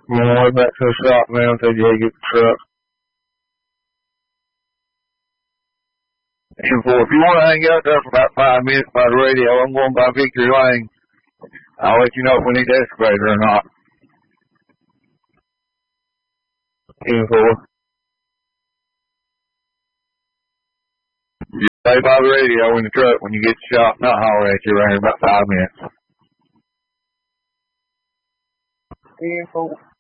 I'm on my way back to the shop now until you get the truck. And if you want to hang out there for about 5 minutes by the radio, I'm going by Victory Lane. I'll let you know if we need the excavator or not. 10-4. You stay by the radio in the truck when you get to the shop, and I'll holler at you around in about 5 minutes. 10-4.